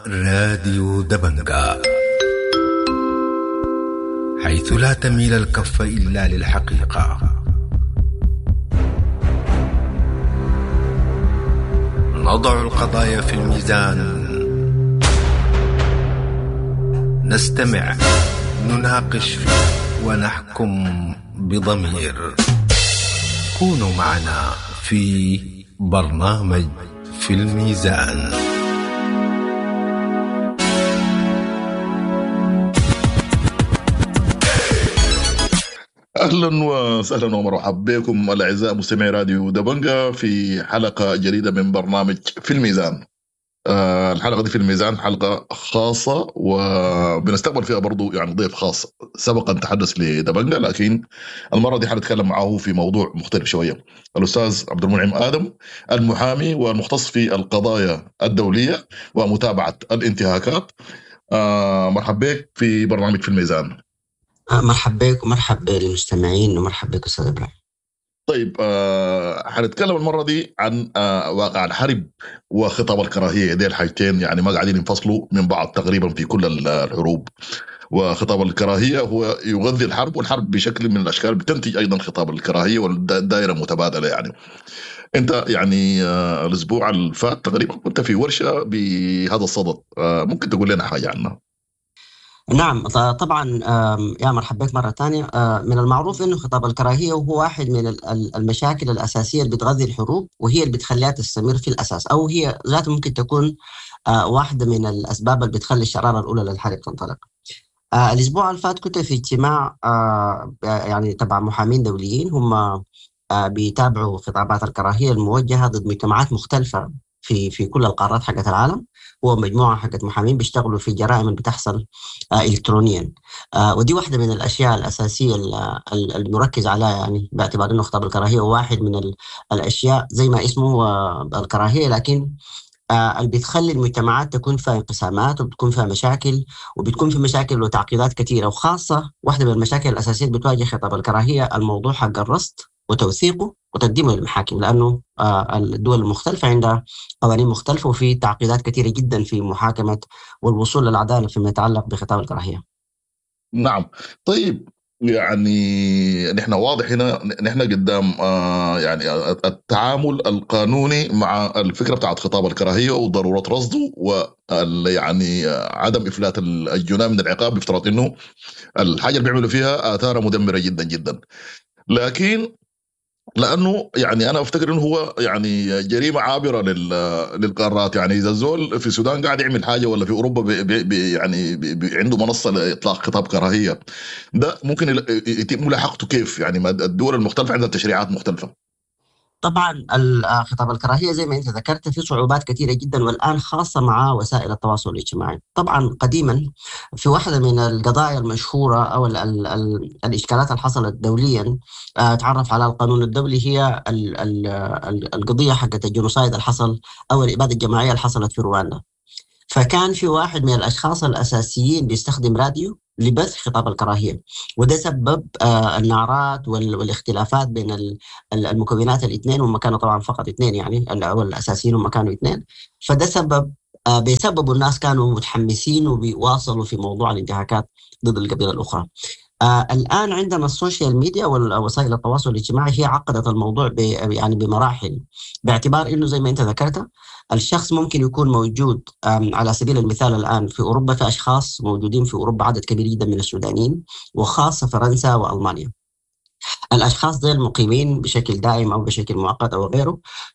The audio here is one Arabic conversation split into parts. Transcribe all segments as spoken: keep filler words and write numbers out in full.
راديو دبنجا، حيث لا تميل الكف إلا للحقيقة. نضع القضايا في الميزان، نستمع، نناقش ونحكم بضمير. كونوا معنا في برنامج في الميزان. أهلا وسهلا ومرحبا بكم الأعزاء مستمعي راديو دبنجا في حلقة جديدة من برنامج في الميزان. آه الحلقة دي في الميزان حلقة خاصة وبنستقبل فيها برضو يعني ضيف خاص. سبقا تحدث لدبنجا، لكن المرة دي حنتكلم معه في موضوع مختلف شوية. الأستاذ عبد المنعم آدم، المحامي والمختص في القضايا الدولية ومتابعة الانتهاكات. آه مرحبا بك في برنامج في الميزان. مرحبا بك ومرحبا للمستمعين ومرحبا بك أستاذ إبراهيم. طيب آه حنتكلم المرة دي عن آه واقع الحرب وخطاب الكراهية. دي الحاجتين يعني ما قاعدين ينفصلوا من بعض تقريبا في كل الحروب. وخطاب الكراهية هو يغذي الحرب، والحرب بشكل من الأشكال بتنتج أيضا خطاب الكراهية، والدائرة متبادلة. يعني أنت يعني آه الأسبوع الفات تقريبا كنت في ورشة بهذا الصدد، آه ممكن تقول لنا حاجة عنها؟ نعم طبعا، يا مرحبا بك مرة ثانية. من المعروف أنه خطاب الكراهية هو واحد من المشاكل الأساسية اللي بتغذي الحروب، وهي اللي بتخليها تستمر في الأساس، أو هي ذاتها ممكن تكون واحدة من الأسباب اللي بتخلي الشرارة الأولى للحرب تنطلق. الأسبوع اللي فات كنت في اجتماع يعني تبع محامين دوليين، هم بيتابعوا خطابات الكراهية الموجهة ضد مجتمعات مختلفة في في كل القارات حقت العالم. هو مجموعة حقت محامين بيشتغلوا في جرائم اللي بتحصل آه إلكترونيا، آه ودي واحدة من الأشياء الأساسية اللي مركز عليها، يعني باعتبار إنه خطاب الكراهية واحد من الأشياء زي ما اسمه آه الكراهية، لكن آه اللي بتخلي المجتمعات تكون فيها انقسامات وبتكون فيها مشاكل وبتكون في مشاكل وتعقيدات كثيرة. وخاصة واحدة من المشاكل الأساسية اللي بتواجه خطاب الكراهية الموضوع حق الرصد وتوثيقه وتقديمه للمحاكم، لأنه الدول المختلفة عندها قوانين مختلفة وفي تعقيدات كثيرة جدا في محاكمة والوصول للعدالة فيما يتعلق بخطاب الكراهية. نعم. طيب يعني نحن واضح هنا نحن قدام آه يعني التعامل القانوني مع الفكرة بتاعت خطاب الكراهية وضرورة رصده، ويعني عدم إفلات الجناة من العقاب بافتراض إنه الحاجة اللي بيعملوا فيها آثارها مدمرة جدا جدا. لكن لانه يعني انا افتكر انه هو يعني جريمه عابره للقارات. يعني اذا الزول في السودان قاعد يعمل حاجه، ولا في اوروبا بي بي يعني بي بي عنده منصه لاطلاق خطاب كراهيه، ده ممكن يتم ملاحقته كيف؟ يعني الدول المختلفه عندها تشريعات مختلفه. طبعا خطاب الكراهية زي ما انت ذكرت في صعوبات كثيرة جدا، والآن خاصة مع وسائل التواصل الاجتماعي. طبعا قديما في واحدة من القضايا المشهورة أو ال ال ال الإشكالات اللي حصلت دوليا تعرف على القانون الدولي، هي ال ال ال القضية حقت الجنوسايد اللي حصل أو الإبادة الجماعية اللي حصلت في رواندا. فكان في واحد من الأشخاص الأساسيين بيستخدم راديو لبث خطاب الكراهية، وده سبب آه النعرات والاختلافات بين المكونات الاثنين، وهم كانوا طبعا فقط اثنين، يعني الأساسيين هم كانوا اثنين. فده سبب آه بسبب الناس كانوا متحمسين وبيواصلوا في موضوع الانتهاكات ضد القبيلة الأخرى. آه الآن عندنا السوشيال ميديا ووسائل التواصل الاجتماعي هي عقدت الموضوع يعني بمراحل، باعتبار إنه زي ما أنت ذكرت الشخص ممكن يكون موجود على سبيل المثال الآن في أوروبا، في أشخاص موجودين في أوروبا عدد كبير جدا من السودانيين، وخاصة فرنسا وألمانيا. الأشخاص دول مقيمين بشكل دائم أو بشكل مؤقت أو غيره،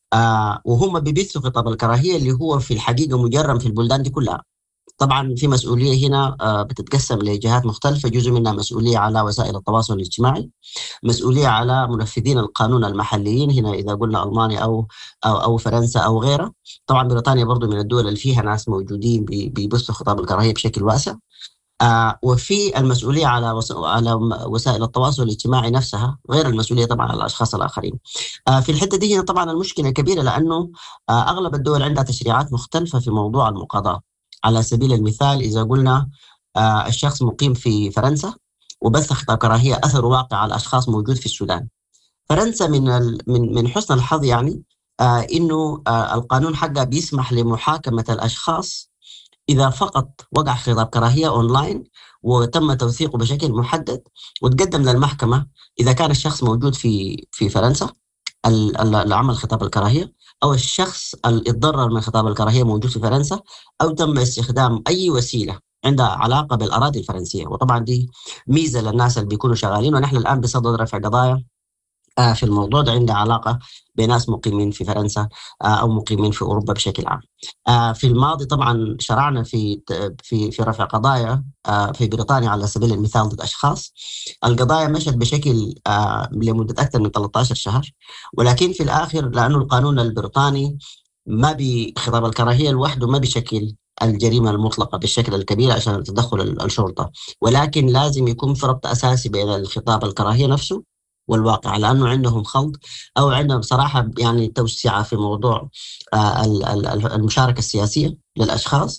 آه وهم بيبثوا خطاب الكراهية اللي هو في الحقيقة مجرم في البلدان دي كلها. طبعا في مسؤولية هنا بتتقسم لجهات مختلفة، جزء منها مسؤولية على وسائل التواصل الاجتماعي، مسؤولية على منفذين القانون المحليين هنا إذا قلنا ألمانيا أو أو, أو فرنسا أو غيرها. طبعا بريطانيا برضو من الدول اللي فيها ناس موجودين بيبثوا خطاب الكراهية بشكل واسع. آه وفي المسؤولية على وس... على وسائل التواصل الاجتماعي نفسها، غير المسؤولية طبعا على الأشخاص الآخرين. آه في الحتة دي هنا طبعا المشكلة كبيرة، لأنه آه أغلب الدول عندها تشريعات مختلفة في موضوع المقاضاة. على سبيل المثال إذا قلنا آه الشخص مقيم في فرنسا وبث خطاب كراهية أثر واقع على أشخاص موجود في السودان، فرنسا من ال... من من حسن الحظ يعني آه إنه آه القانون حقها بيسمح لمحاكمة الأشخاص إذا فقط وقع خطاب كراهية أونلاين وتم توثيقه بشكل محدد وتقدم للمحكمة، إذا كان الشخص موجود في في فرنسا العمل خطاب الكراهية، أو الشخص اللي اتضرر من خطاب الكراهية موجود في فرنسا، أو تم استخدام أي وسيلة عندها علاقة بالأراضي الفرنسية. وطبعا دي ميزة للناس اللي بيكونوا شغالين، ونحن الآن بصدد رفع قضايا آه في الموضوع ده عندها علاقة بناس مقيمين في فرنسا آه أو مقيمين في أوروبا بشكل عام. آه في الماضي طبعا شرعنا في في في رفع قضايا آه في بريطانيا على سبيل المثال ضد أشخاص. القضايا مشت بشكل آه لمدة أكثر من ثلاثة عشر شهر، ولكن في الآخر لأنه القانون البريطاني ما بخطاب الكراهية لوحده ما بشكل الجريمة المطلقة بالشكل الكبير عشان تدخل الشرطة، ولكن لازم يكون في ربط أساسي بين الخطاب الكراهية نفسه والواقع، لأنه عندهم خلط أو عندهم صراحة يعني توسعة في موضوع المشاركة السياسية للأشخاص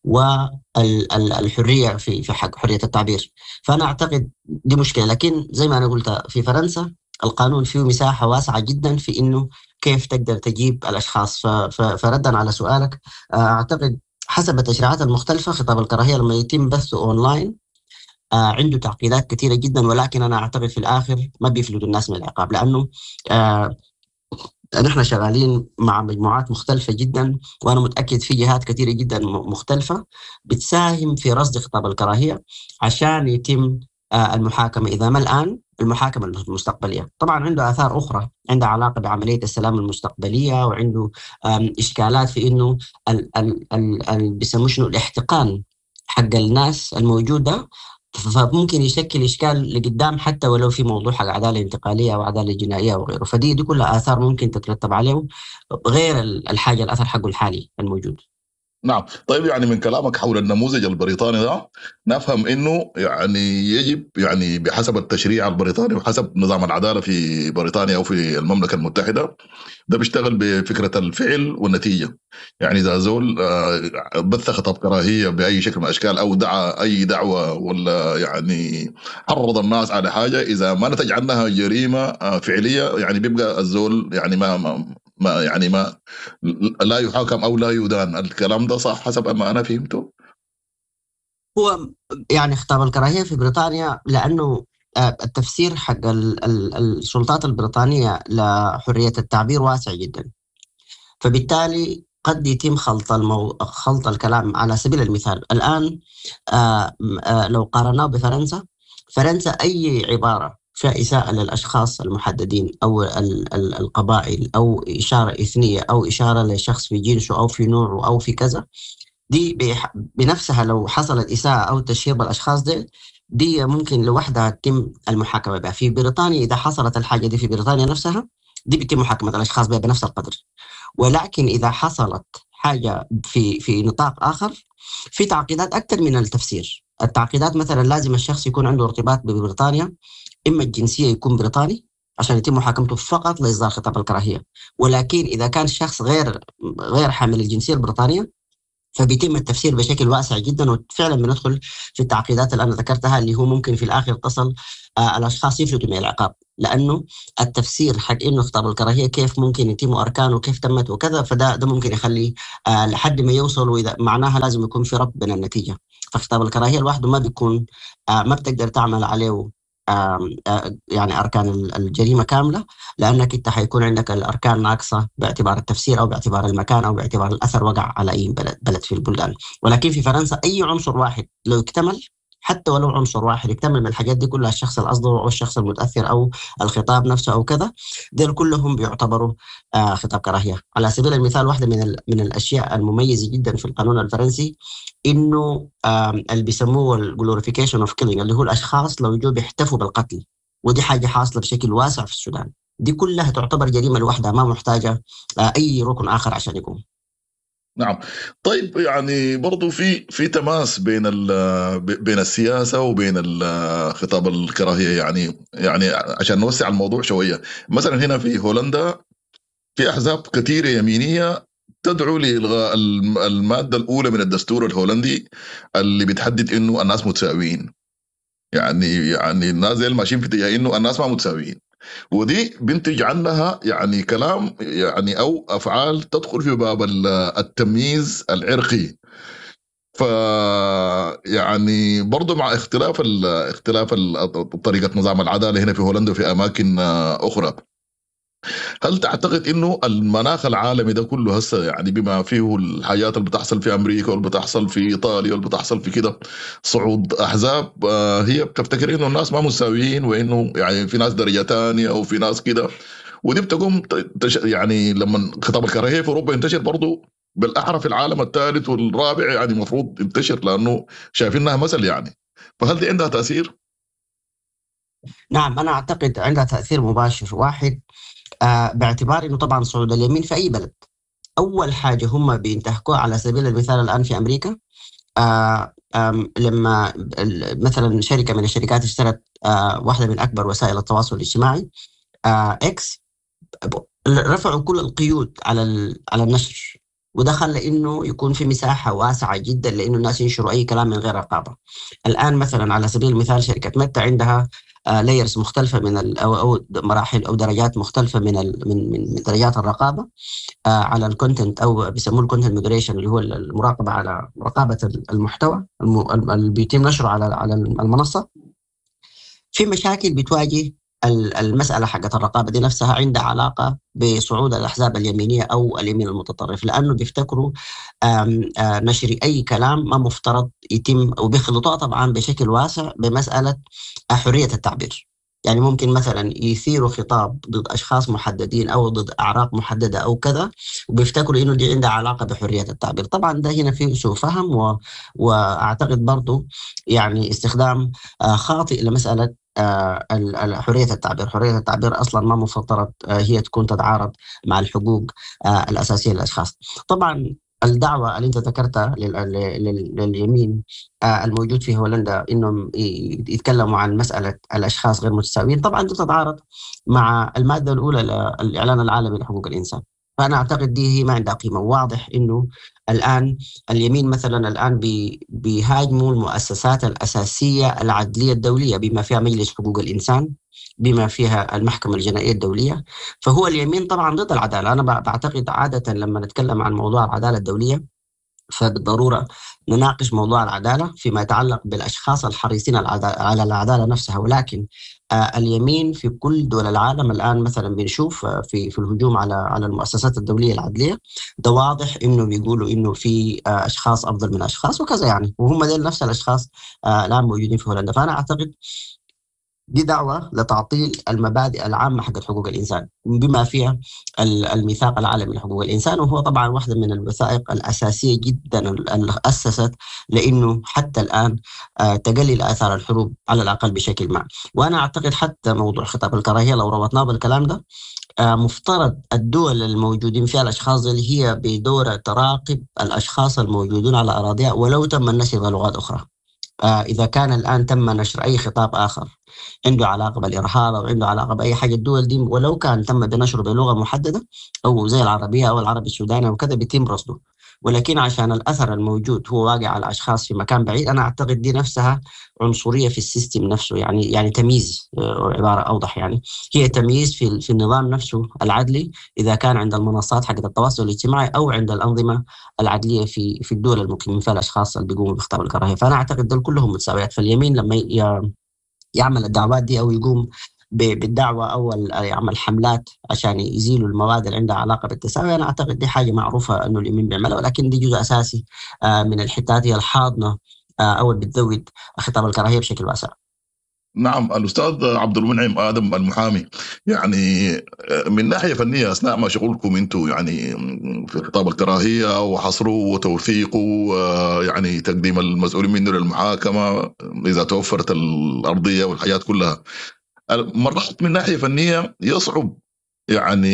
والحرية في في حق حرية التعبير. فأنا أعتقد دي مشكلة، لكن زي ما أنا قلت في فرنسا القانون فيه مساحة واسعة جدا في إنه كيف تقدر تجيب الأشخاص. فردا على سؤالك، أعتقد حسب التشريعات المختلفة خطاب الكراهية لما يتم بثه أونلاين آه عنده تعقيدات كثيرة جدا، ولكن أنا أعتقد في الآخر ما بيفلت الناس من العقاب، لأنه آه نحن شغالين مع مجموعات مختلفة جدا، وأنا متأكد في جهات كثيرة جدا مختلفة بتساهم في رصد خطاب الكراهية عشان يتم آه المحاكمة، إذا ما الآن المحاكمة المستقبلية. طبعا عنده آثار أخرى عندها علاقة بعملية السلام المستقبلية، وعنده إشكالات في إنه ال ال ال ال بيسموه شنو الاحتقان حق الناس الموجودة، فممكن يشكل إشكال لقدام حتى ولو في موضوع حق عدالة انتقالية أو عدالة جنائية وغيره. فدي دي كلها آثار ممكن تترتب عليهم غير الحاجة الأثر حقه الحالي الموجود. نعم. طيب يعني من كلامك حول النموذج البريطاني ده نفهم انه يعني يجب يعني بحسب التشريع البريطاني وحسب نظام العدالة في بريطانيا او في المملكة المتحدة ده بيشتغل بفكرة الفعل والنتيجة. يعني إذا زول بث خطاب كراهية بأي شكل من الأشكال أو دعا أي دعوة ولا يعني حرض الناس على حاجة، إذا ما نتج عنها جريمة فعلية يعني بيبقى الزول يعني ما, ما ما يعني ما لا يحاكم أو لا يدان. الكلام ده صح حسب ما أنا فهمته؟ هو يعني خطاب الكراهية في بريطانيا لأنه التفسير حق السلطات البريطانية لحرية التعبير واسع جدا، فبالتالي قد يتم خلط المو... خلط الكلام. على سبيل المثال الآن آآ آآ لو قارناه بفرنسا، فرنسا أي عبارة فيها إساءة للأشخاص المحددين أو ال... ال... القبائل أو إشارة إثنية أو إشارة لشخص في جنسه أو في نوعه أو في كذا، دي بح... بنفسها لو حصلت إساءة أو تشهير بالأشخاص دي دي ممكن لوحدها تتم المحاكمة بها. في بريطانيا إذا حصلت الحاجة دي في بريطانيا نفسها دي بيتم محاكمة الأشخاص بها بنفس القدر. ولكن إذا حصلت حاجة في في نطاق آخر في تعقيدات أكثر من التفسير. التعقيدات مثلا لازم الشخص يكون عنده ارتباط ببريطانيا، إما الجنسية يكون بريطاني عشان يتم محاكمته فقط لإصدار خطاب الكراهية، ولكن إذا كان الشخص غير غير حامل الجنسية البريطانية فبيتم التفسير بشكل واسع جدا، وفعلا بندخل في التعقيدات اللي أنا ذكرتها اللي هو ممكن في الآخر تصل آه الأشخاص يفلتوا من العقاب، لأنه التفسير حق إنه خطاب الكراهية كيف ممكن يتم أركانه وكيف تمت وكذا، فده ده ممكن يخلي آه لحد ما يوصل، وإذا معناها لازم يكون في ربط بين النتيجة. فخطاب الكراهية لوحده ما بيكون آه ما بتقدر تعمل عليه آه آه يعني أركان الجريمة كاملة، لأنك أنت حيكون عندك الأركان ناقصة باعتبار التفسير أو باعتبار المكان أو باعتبار الأثر وقع على أي بلد, بلد في البلدان. ولكن في فرنسا أي عنصر واحد لو اكتمل، حتى ولو عنصر واحد يكتمل من الحاجات دي كلها، الشخص الأصدر أو الشخص المتأثر أو الخطاب نفسه أو كذا، دول كلهم بيعتبروا آه خطاب كراهية. على سبيل المثال واحدة من من الأشياء المميزة جدا في القانون الفرنسي إنه آه اللي بيسموه الجلوريفيكيشن اوف كيلينج، اللي هو الأشخاص لو جو بيحتفوا بالقتل، ودي حاجة حاصلة بشكل واسع في السودان. دي كلها تعتبر جريمة لوحدها ما محتاجة آه أي ركن آخر عشان يقوم. نعم. طيب يعني برضو في في تماس بين بين السياسه وبين خطاب الكراهيه، يعني يعني عشان نوسع الموضوع شويه. مثلا هنا في هولندا في احزاب كثيره يمينيه تدعو لإلغاء الماده الاولى من الدستور الهولندي اللي بتحدد انه الناس متساويين. يعني يعني الناس اللي ماشيين في اتجاه انه الناس ما متساويين، ودي بنتج عنها يعني كلام يعني او افعال تدخل في باب التمييز العرقي. ف يعني برضه مع اختلاف ال اختلاف ال طريقة نظام العدالة هنا في هولندا وفي أماكن آه، أخرى. هل تعتقد إنه المناخ العالمي ده كله هسه يعني بما فيه الحاجات اللي بتحصل في أمريكا واللي بتحصل في إيطاليا واللي بتحصل في كده صعود أحزاب، آه، هي بتفتكر إنه الناس ما مساويين وإنه يعني في ناس درجة تانية أو في ناس كده، ودي بتقوم ت- تش يعني لما خطاب الكراهية في أوروبا ينتشر برضه بالأحرى في العالم الثالث والرابع يعني المفروض ينتشر لأنه شايفينها مثل يعني. فهل دي عندها تأثير؟ نعم، أنا أعتقد عندها تأثير مباشر. واحد، آه باعتبار أنه طبعا صعود اليمين في أي بلد، أول حاجة هم بينتهكوها على سبيل المثال الآن في أمريكا. آه آم، لما ال- مثلا شركة من الشركات اشترت آه واحدة من أكبر وسائل التواصل الاجتماعي، آه إكس، ب- رفعوا كل القيود على ال- على النشر، وده خلى انه يكون في مساحه واسعه جدا لانه الناس ينشروا اي كلام من غير رقابه. الان مثلا على سبيل المثال شركه ميتا عندها لايرز مختلفه من ال او او مراحل او درجات مختلفه من ال من من من درجات الرقابه آه، على الكونتنت، او بيسموه الكونتنت مودريشن، اللي هو المراقبه على رقابه المحتوى الم- اللي بيتم نشره على على المنصه. في مشاكل بتواجه ال- المسألة حقت الرقابة دي نفسها عندها علاقة بصعود الأحزاب اليمينية أو اليمين المتطرف، لأنه بيفتكروا آم، آه، نشر أي كلام ما مفترض يتم، وبيخلطوها طبعا بشكل واسع بمسألة آه، حرية التعبير. يعني ممكن مثلا يثيروا خطاب ضد أشخاص محددين أو ضد أعراق محددة أو كذا، وبيفتكروا إنه دي عندها علاقة بحرية التعبير. طبعا ده هنا فيه سوء فهم، و... وأعتقد برضو يعني استخدام آه، خاطئ لمسألة آه، ال- ال- حرية التعبير. حرية التعبير أصلا ما مفترض آه، هي تكون تتعارض مع الحقوق آه، الأساسية للأشخاص. طبعا الدعوة اللي أنت ذكرتها لل- لل- لل- لليمين آه، الموجود في هولندا إنهم ي- يتكلموا عن مسألة الأشخاص غير متساويين، طبعا دي تتعارض مع المادة الأولى للإعلان العالمي لحقوق الإنسان. فأنا أعتقد دي هي ما عندها قيمة. واضح إنه الآن اليمين مثلا الآن بي بيهاجموا المؤسسات الأساسية العدلية الدولية، بما فيها مجلس حقوق الإنسان، بما فيها المحكمة الجنائية الدولية. فهو اليمين طبعا ضد العدالة. أنا بع- بعتقد عادة لما نتكلم عن موضوع العدالة الدولية فبالضرورة نناقش موضوع العدالة فيما يتعلق بالأشخاص الحريصين على العدا- على العدالة نفسها. ولكن آه، اليمين في كل دول العالم الآن مثلا بنشوف آه، في في الهجوم على على المؤسسات الدولية العدلية، ده واضح إنه بيقولوا إنه في آه، أشخاص أفضل من أشخاص وكذا يعني، وهم دول نفس الأشخاص آه، الآن موجودين في هولندا. فأنا أعتقد دي دعوة لتعطيل المبادئ العامة حقت حقوق الإنسان، بما فيها ال- الميثاق العالمي لحقوق الإنسان، وهو طبعا واحدة من الوثائق الأساسية جدا اللي أسست لأنه حتى الآن آه، تقلل آثار الحروب على الأقل بشكل ما. وأنا أعتقد حتى موضوع خطاب الكراهية لو ربطناه بالكلام ده، آه، مفترض الدول الموجودين فيها الأشخاص اللي هي بدورها تراقب الأشخاص الموجودون على أراضيها ولو تم النشر بلغات أخرى. آه، إذا كان الآن تم نشر أي خطاب آخر عنده علاقة بالإرهاب أو عنده علاقة بأي حاجة، الدول دي ولو كان تم بنشره بلغة محددة أو زي العربية أو العربي السوداني وكذا بيتم رصده. ولكن عشان الأثر الموجود هو واقع على أشخاص في مكان بعيد، أنا أعتقد دي نفسها عنصرية في السيستم نفسه، يعني يعني تمييز، آه، عبارة أوضح يعني، هي تمييز في في النظام نفسه العدلي، إذا كان عند المنصات حقت التواصل الاجتماعي أو عند الأنظمة العدلية في في الدول المقيمين فيها الأشخاص اللي بيقوموا بخطاب الكراهية. فأنا أعتقد دول كلهم متساويات. فاليمين لما ي- يعمل الدعوات دي او يقوم ب- بالدعوه او ال- يعمل حملات عشان يزيلوا المواد اللي عندها علاقه بالتساوي، انا اعتقد دي حاجه معروفه انه اليمين بيعملها، ولكن دي جزء اساسي آه، من الحتات هي الحاضنه آه، او اللي بتزود خطاب الكراهيه بشكل واسع. نعم، الأستاذ عبد المنعم آدم المحامي، يعني من ناحية فنية أثناء ما شغلكم أنتم يعني في خطاب الكراهية وحصره وتوثيقه، آه، يعني تقديم المسؤولين منه للمحاكمة إذا توفرت الأرضية والحياة كلها، مرات من ناحية فنية يصعب يعني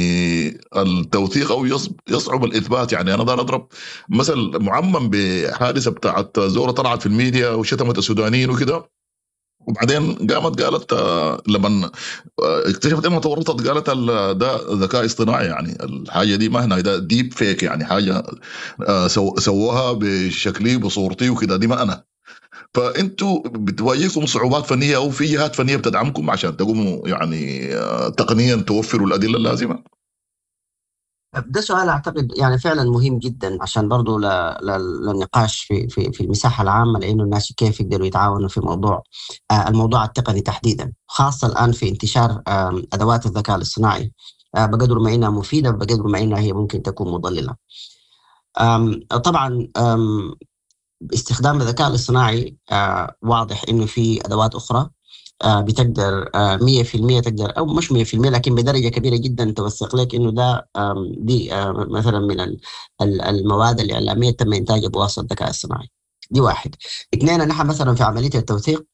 التوثيق أو يصب- يصعب الإثبات. يعني أنا دار أضرب مثل معمم بحادثة بتاعت زورة طلعت في الميديا وشتمت السودانيين وكده، وبعدين قامت قالت آه، لما آه، اكتشفت انها تورطت قالت ال- ده ذكاء اصطناعي، يعني الحاجه دي ما هنا ده ديب فيك، يعني حاجه آه، سو سووها بشكلي بصورتي وكده، دي ما انا. فانتوا بتواجهكم صعوبات فنيه او في جهات فنيه بتدعمكم عشان تقوموا يعني آه، تقنيا توفروا الادله اللازمه؟ ده سؤال أعتقد يعني فعلا مهم جدا، عشان برضو ل- ل- للنقاش في في في المساحة العامة، لأنه الناس كيف يقدروا يتعاونوا في موضوع آه، الموضوع التقني تحديدا، خاصة الآن في انتشار آم، أدوات الذكاء الاصطناعي. آه، بقدر ما إنها مفيدة، بقدر ما إنها هي ممكن تكون مضللة. آم، طبعا آم، باستخدام الذكاء الاصطناعي آه، واضح إنه في أدوات أخرى آه، بتقدر آه، مية في المية تقدر، أو مش مية في المية لكن بدرجة كبيرة جدا توثق لك إنه ده آم، دي آه، مثلا من ال- ال- المواد الإعلامية تم إنتاجها بواسطة الذكاء الصناعي. دي واحد. اثنين، نحن مثلا في عملية التوثيق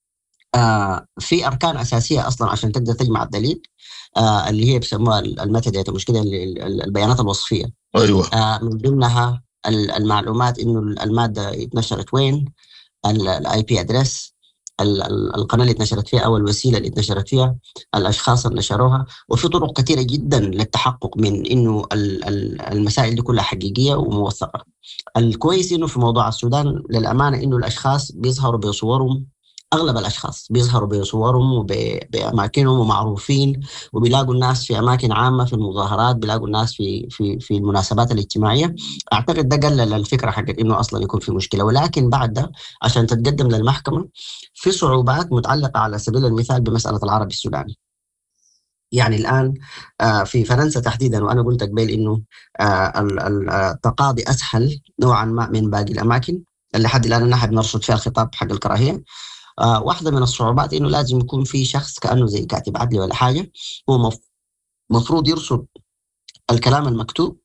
آه، في أركان أساسية أصلا عشان تقدر تجمع الدليل، آه، اللي هي بيسموها الميتا داتا، مش كده، ال- ال- البيانات الوصفية. ايوه. آه، من ضمنها ال- المعلومات إنه المادة اتنشرت وين، الاي بي ادريس، القناه اللي اتنشرت فيها او الوسيله اللي اتنشرت فيها، الاشخاص اللي نشروها. وفي طرق كثيره جدا للتحقق من انه ال- ال- المسائل دي كلها حقيقيه وموثقه. الكويس انه في موضوع السودان للامانه انه الاشخاص بيظهروا بصورهم، اغلب الاشخاص بيظهروا بصورهم وباماكنهم ومعروفين، وبيلاقوا الناس في اماكن عامه، في المظاهرات، بيلاقوا الناس في في في المناسبات الاجتماعيه. اعتقد ده قلل الفكره حقت انه اصلا يكون في مشكله. ولكن بعد ده عشان تتقدم للمحكمه في صعوبات متعلقه على سبيل المثال بمساله العربي السوداني. يعني الآن آه، في فرنسا تحديدا، وأنا قلت قبل إنه آه، ال- ال- آه، التقاضي أسهل نوعا ما من باقي الأماكن اللي لحد الآن نحن بنرصد فيها الخطاب حق الكراهية. آه، واحدة من الصعوبات إنه لازم يكون في شخص كأنه زي كاتب عدلي ولا حاجة، هو مف- مفروض يرصد الكلام المكتوب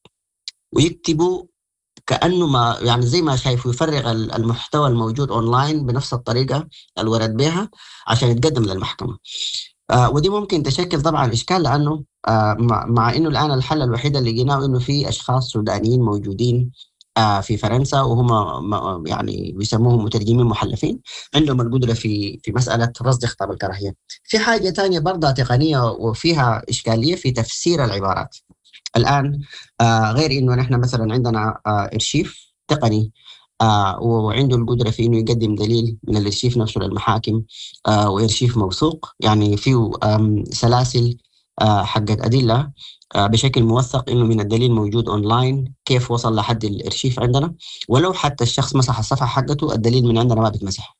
ويكتبه كأنه ما يعني زي ما شايف، يفرغ ال- المحتوى الموجود أونلاين بنفس الطريقة اللي ورد بها عشان يتقدم للمحكمة. آه، ودي ممكن تشكل طبعا إشكال، لأنه آه، مع, مع إنه الآن الحل الوحيد اللي لقيناه إنه في أشخاص سودانيين موجودين آه، في فرنسا، وهم م- يعني بيسموهم مترجمين محلفين، عندهم القدرة في في مسألة رصد خطاب الكراهية. في حاجة تانية برضه تقنية وفيها إشكالية في تفسير العبارات. الآن آه، غير إنه نحن مثلا عندنا آه، إرشيف تقني آه، وعنده القدرة في إنه يقدم دليل من الإرشيف نفسه للمحاكم، آه، وإرشيف موثوق، يعني فيه آم، سلاسل آه، حقت أدلة آه، بشكل موثق إنه من الدليل موجود أونلاين، كيف وصل لحد الإرشيف عندنا. ولو حتى الشخص مسح الصفحة حقته، الدليل من عندنا ما بيتمسح.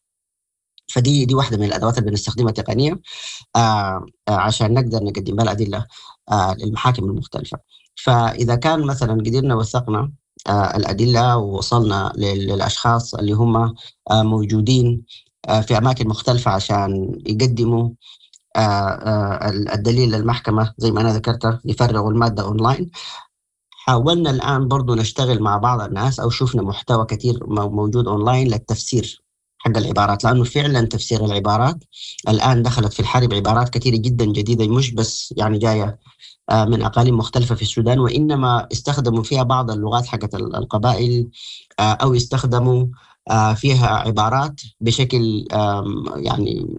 فدي دي واحدة من الأدوات اللي بنستخدمها تقنية آه، آه، عشان نقدر نقدم بها الأدلة آه، للمحاكم المختلفة. فإذا كان مثلا قدرنا وثقنا آه، الأدلة ووصلنا لل- للأشخاص اللي هم آه، موجودين آه، في أماكن مختلفة عشان يقدموا آه، آه، الدليل للمحكمة زي ما أنا ذكرت، يفرغوا المادة أونلاين. حاولنا الآن برضو نشتغل مع بعض الناس، أو شفنا محتوى كتير مو- موجود أونلاين للتفسير حق العبارات، لأنه فعلا تفسير العبارات الآن دخلت في الحرب عبارات كثيرة جدا جديدة، مش بس يعني جاية آه، من أقاليم مختلفة في السودان، وإنما استخدموا فيها بعض اللغات حقت ال- القبائل، آه، أو يستخدموا آه، فيها عبارات بشكل آم، يعني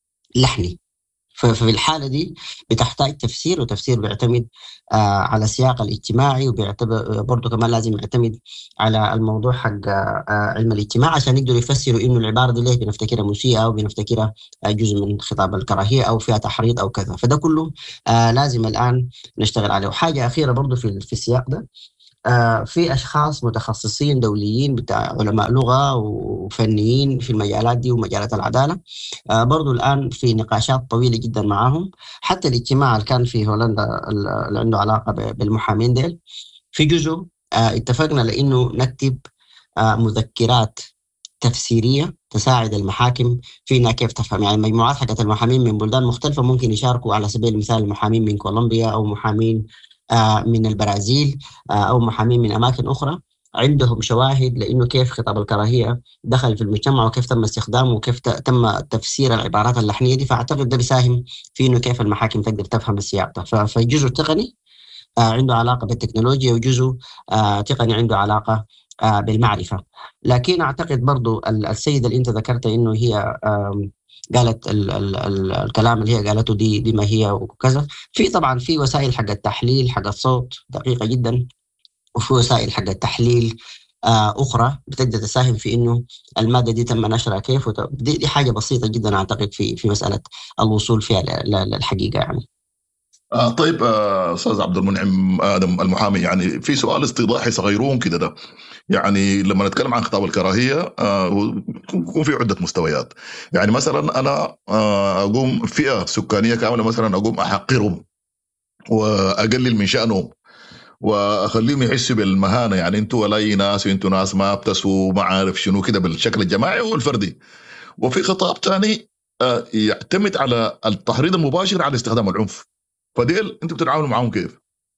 لحني. ففي الحالة دي بتحتاج تفسير، وتفسير بيعتمد آه على السياق الاجتماعي، وبيعتبر برضه كمان لازم يعتمد على الموضوع حق آه علم الاجتماع عشان يقدروا يفسروا انه العبارة دي ليه بنفتكرها مسيئة، او بنفتكرها آه جزء من خطاب الكراهية، او فيها تحريض او كذا. فده كله آه لازم الآن نشتغل عليه. وحاجة أخيرة برضه في في السياق ده، آه، في أشخاص متخصصين دوليين بتاع علماء لغة وفنيين في المجالات دي ومجالات العدالة، آه، برضو الآن في نقاشات طويلة جدا معاهم. حتى الاجتماع اللي كان في هولندا اللي عنده علاقة ب- بالمحامين ديل، في جزء آه، اتفقنا لأنه نكتب آه، مذكرات تفسيرية تساعد المحاكم في انها كيف تفهم. يعني مجموعات حقت المحامين من بلدان مختلفة ممكن يشاركوا، على سبيل المثال محامين من كولومبيا، او محامين آه، من البرازيل، آه، او محامين من اماكن اخرى، عندهم شواهد لانه كيف خطاب الكراهية دخل في المجتمع، وكيف تم استخدامه، وكيف ت- تم تفسير العبارات اللحنية دي. فاعتقد ده بيساهم في انه كيف المحاكم تقدر تفهم السياق ده. ف- فالجزء التقني آه، عنده علاقة بالتكنولوجيا، وجزء آه، تقني عنده علاقة آه، بالمعرفة. لكن أعتقد برضو ال- السيدة اللي أنت ذكرت إنه هي آم، قالت ال ال ال الكلام اللي هي قالته دي دي ما هي وكذا. في طبعا في وسائل حق التحليل حق الصوت دقيقة جدا، وفي وسائل حق التحليل آه، أخرى بتقدر تساهم في إنه المادة دي تم نشرها كيف. وت- دي, دي حاجة بسيطة جدا أعتقد في في مسألة الوصول فيها ل- ل- للحقيقة يعني. آه طيب، آه، استاذ عبد المنعم ادم المحامي، يعني في سؤال استيضاحي صغيرون كده ده. يعني لما نتكلم عن خطاب الكراهيه، آه، هو يكون في عده مستويات. يعني مثلا انا آه، اقوم فئه سكانيه كامله، مثلا اقوم احقرهم واقلل من شانهم واخليهم يحسوا بالمهانه، يعني انتوا ولا ناس، وانتوا ناس ما بتسوا، ما عارف شنو كده، بالشكل الجماعي والفردي. وفي خطاب تاني آه، يعتمد على التحريض المباشر على استخدام العنف. فديل انتوا بتتعاملوا معاهم كيف؟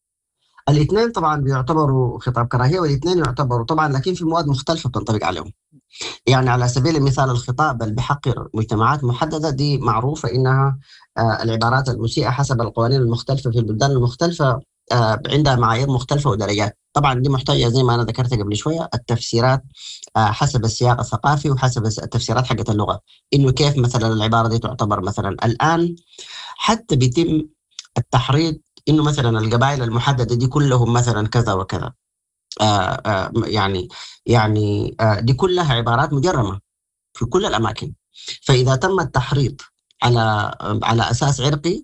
الاثنين طبعا بيعتبروا خطاب كراهيه، والاثنين يعتبروا طبعا، لكن في مواد مختلفه بتنطبق عليهم. يعني على سبيل المثال الخطاب اللي بيحقر مجتمعات محدده دي معروفه انها آه، العبارات المسيئه حسب القوانين المختلفه في البلدان المختلفه آه، عندها معايير مختلفه ودرجات. طبعا دي محتاجه زي ما انا ذكرت قبل شويه التفسيرات آه، حسب السياق الثقافي وحسب التفسيرات حقت اللغه، انه كيف مثلا العباره دي تعتبر. مثلا الان حتى بيتم التحريض انه مثلا القبائل المحدده دي كلهم مثلا كذا وكذا. آه آه يعني يعني آه دي كلها عبارات مجرمه في كل الاماكن. فاذا تم التحريض على على اساس عرقي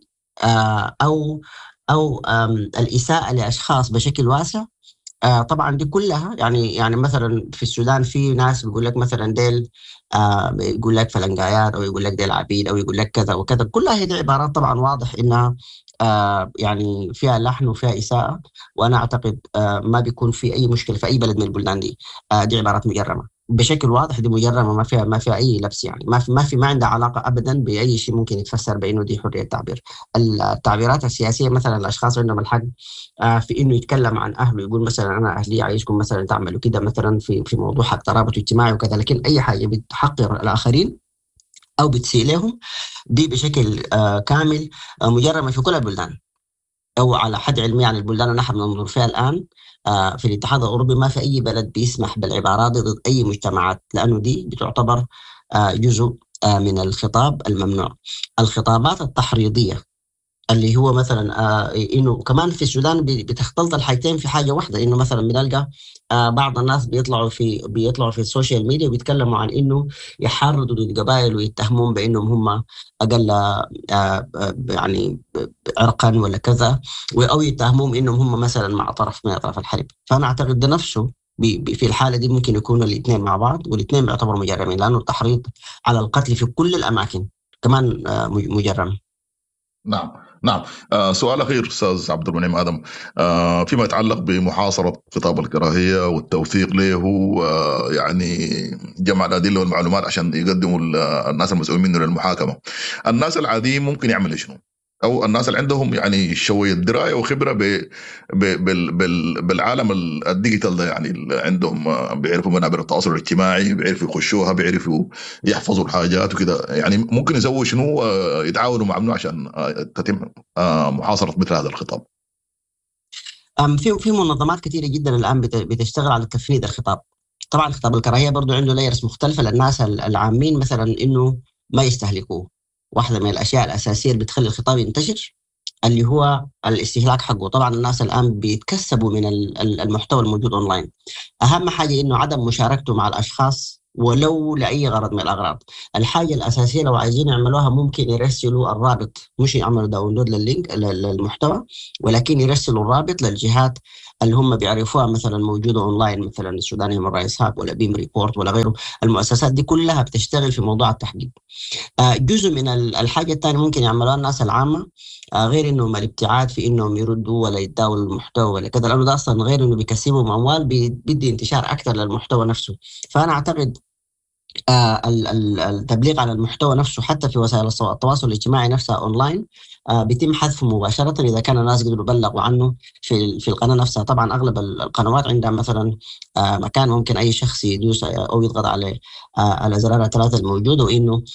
آه او او آم، الاساءه لاشخاص بشكل واسع، آه طبعا دي كلها يعني يعني مثلا في السودان في ناس بيقول لك مثلا ديل آه يقول لك فلنقايات، او يقول لك ديل عبيد، او يقول لك كذا وكذا. كلها هي دي عبارات طبعا واضح انها آه يعني فيها لحن وفيها اساءه. وانا اعتقد آه ما بيكون في اي مشكله في اي بلد من البلدان دي. آه دي عبارات مجرمه بشكل واضح، دي مجرمه، ما فيها ما فيها اي لبس. يعني ما في ما في ما عندها علاقه ابدا باي شيء ممكن يتفسر بانه دي حريه تعبير. التعبيرات السياسيه مثلا الاشخاص عندهم الحق آه، في انه يتكلم عن اهله، يقول مثلا انا اهلي عايزكم مثلا تعملوا كده مثلا في في موضوع حق ترابط اجتماعي وكذا. لكن اي حاجه بتحقر الاخرين او بتسيء لهم دي بشكل آه كامل آه مجرمه في كل البلدان، او على حد علمي يعني البلدان اللي نحن ننظر فيها الان آه في الاتحاد الاوروبي ما في اي بلد بيسمح بالعبارات دي ضد اي مجتمعات، لانه دي بتعتبر آه جزء آه من الخطاب الممنوع. الخطابات التحريضيه اللي هو مثلا آه انه كمان في السودان بي- بتختلط الحاجتين في حاجه واحده، انه مثلا بنلقى آه بعض الناس بيطلعوا في بيطلعوا في السوشيال ميديا وبيتكلموا عن انه يحرضوا ضد قبائل ويتهمون بانهم هم اقل آه آه يعني عرقا ولا كذا، او يتهمون انهم هم مثلا مع طرف من اطراف الحرب. فانا اعتقد ده نفسه بي- بي- في الحاله دي ممكن يكونوا الاثنين مع بعض، والاثنين بيعتبروا مجرمين، لانه التحريض على القتل في كل الاماكن كمان آه مجرم. نعم، نعم. آه سؤال أخير أستاذ عبد المنعم آدم، آه فيما يتعلق بمحاصرة خطاب الكراهية والتوثيق له، آه يعني جمع الأدلة والمعلومات عشان يقدموا ال- الناس المسؤولين منه للمحاكمة. الناس العاديين ممكن يعمل شنو؟ أو الناس اللي عندهم يعني شوية دراية وخبرة ب ب بال بال بالعالم ال- الديجيتال ده، يعني اللي عندهم آه، بيعرفوا منابر التواصل الاجتماعي، بيعرفوا يخشوها، بيعرفوا يحفظوا الحاجات وكده، يعني ممكن يسووا شنو؟ آه، يتعاونوا مع منو عشان آه، تتم آه، محاصرة مثل هذا الخطاب. أم في في منظمات كثيرة جدا الآن بت- بتشتغل على تفنيد الخطاب. طبعا خطاب الكراهية برضو عنده لايرز مختلفة للناس ال- العامين، مثلا إنه ما يستهلكوه. واحدة من الأشياء الأساسية اللي بتخلي الخطاب ينتشر اللي هو الاستهلاك حقه. طبعا الناس الآن بيتكسبوا من ال- ال- المحتوى الموجود أونلاين. أهم حاجة إنه عدم مشاركته مع الأشخاص ولو لأي غرض من الأغراض. الحاجة الأساسية لو عايزين يعملوها ممكن يرسلوا الرابط، مش يعملوا داونلود لللينك لل- للمحتوى، ولكن يرسلوا الرابط للجهات اللي هم بيعرفوها مثلا موجودة أونلاين، مثلا السودان هيومن رايتس هاب ولا بيم ريبورت ولا غيره. المؤسسات دي كلها بتشتغل في موضوع التحقيق. آه، جزء من ال- الحاجة الثانية ممكن يعملوها الناس العامة آه، غير انهم الابتعاد في انهم يردوا ولا يتداولوا المحتوى ولا كذا، لانه ده اصلا غير انه بيكسبهم اموال بي- بيدي انتشار اكثر للمحتوى نفسه. فانا اعتقد آه، ال- ال- التبليغ عن المحتوى نفسه حتى في وسائل الصو- التواصل الاجتماعي نفسها اونلاين آه، بيتم حذفه مباشرة إذا كان الناس قدروا يبلغوا عنه في ال- في القناة نفسها. طبعا أغلب ال- القنوات عندها مثلا آه، مكان ممكن أي شخص يدوس آه، أو يضغط عليه آه، على زرار الثلاثة الموجود، وإنه